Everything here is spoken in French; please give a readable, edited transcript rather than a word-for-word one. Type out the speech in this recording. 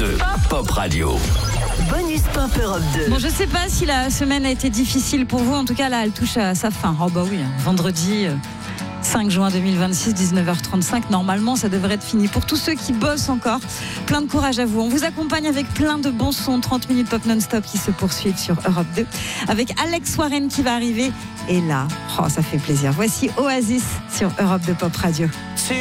2, Pop Radio. Bonus Pop Europe 2. Bon, je sais pas si la semaine a été difficile pour vous. En tout cas, là, elle touche à sa fin. Oh bah oui, vendredi 5 juin 2026, 19h35. Normalement, ça devrait être fini. Pour tous ceux qui bossent encore, plein de courage à vous. On vous accompagne avec plein de bons sons. 30 minutes pop non-stop qui se poursuivent sur Europe 2. Avec Alex Warren qui va arriver. Et là, ça fait plaisir. Voici Oasis sur Europe 2 Pop Radio.